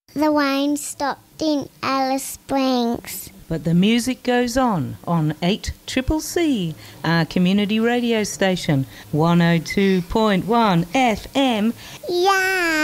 The rain stopped in Alice Springs. But the music goes on 8CCC, our community radio station, 102.1 FM. Yeah!